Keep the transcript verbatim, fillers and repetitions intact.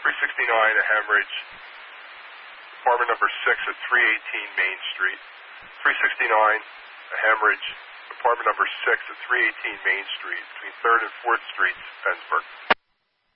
three sixty-nine, a hemorrhage. Apartment number six at three eighteen Main Street. three sixty-nine, a hemorrhage. Apartment number six at three eighteen Main Street, between third and fourth Streets, Pennsburg.